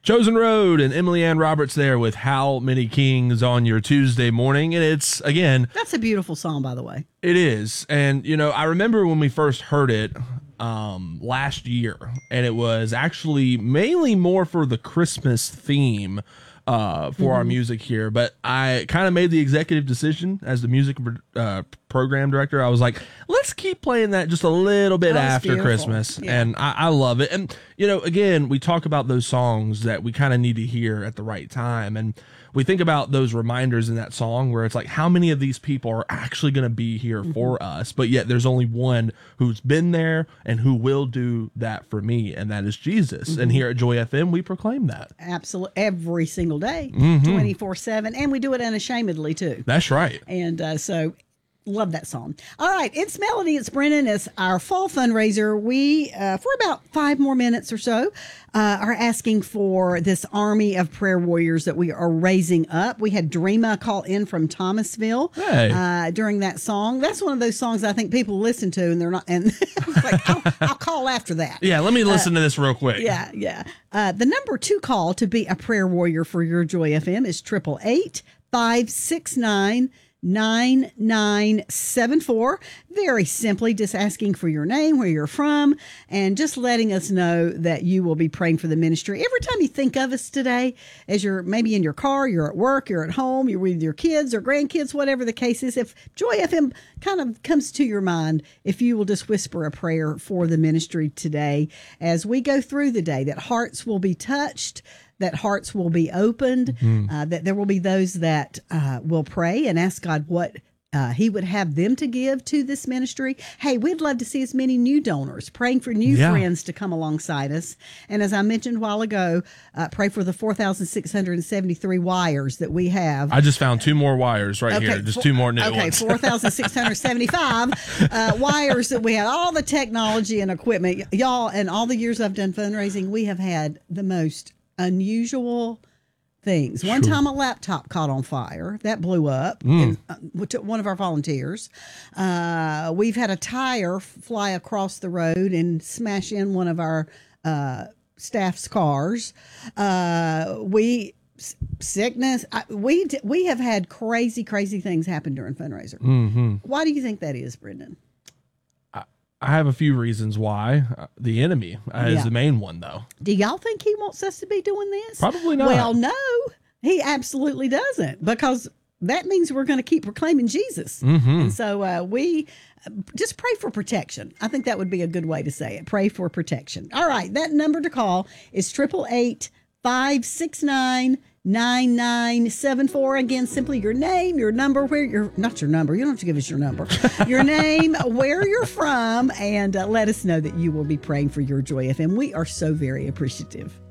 Chosen Road and Emily Ann Roberts there with How Many Kings on your Tuesday morning. And it's, again, that's a beautiful song, by the way. It is. And, I remember when we first heard it last year, and it was actually mainly more for the Christmas theme for our music here. But I kind of made the executive decision as the music program director. I was like, let's keep playing that just a little bit after beautiful. Christmas. Yeah. And I love it. And, again, we talk about those songs that we kind of need to hear at the right time. And we think about those reminders in that song where it's like, how many of these people are actually going to be here for us? But yet there's only one who's been there and who will do that for me, and that is Jesus. And here at Joy FM, we proclaim that. Absolutely. Every single day, 24/7. And we do it unashamedly, too. That's right. And so... love that song. All right, it's Melody, it's Brennan. It's our fall fundraiser. We, for about 5 more minutes or so, are asking for this army of prayer warriors that we are raising up. We had Dreama call in from Thomasville during that song. That's one of those songs I think people listen to and they're not, and like, I'll call after that. Yeah, let me listen to this real quick. Yeah. The number to call to be a prayer warrior for your Joy FM is 888-569 9974. Very simply just asking for your name, where you're from, and just letting us know that you will be praying for the ministry. Every time you think of us today, as you're maybe in your car, you're at work, you're at home, you're with your kids or grandkids, whatever the case is, if Joy FM kind of comes to your mind, if you will just whisper a prayer for the ministry today as we go through the day, that hearts will be touched, that hearts will be opened, that there will be those that will pray and ask God what he would have them to give to this ministry. Hey, we'd love to see as many new donors, praying for new friends to come alongside us. And as I mentioned a while ago, pray for the 4,673 wires that we have. I just found 2 more wires here, just 2 more new ones. Okay, 4,675 wires that we have, all the technology and equipment. Y'all, and all the years I've done fundraising, we have had the most unusual things. One time a laptop caught on fire. That blew up. And, one of our volunteers. We've had a tire fly across the road and smash in one of our staff's cars. Sickness. We have had crazy things happen during fundraiser. Why do you think that is, Brendan? I have a few reasons why. The enemy is the main one, though. Do y'all think he wants us to be doing this? Probably not. Well, no, he absolutely doesn't, because that means we're going to keep proclaiming Jesus. And so we just pray for protection. I think that would be a good way to say it. Pray for protection. All right, that number to call is 888-569 9974. Again, simply your name, your number, where you're, not your number, you don't have to give us your number, your name, where you're from, and let us know that you will be praying for your Joy FM. We are so very appreciative.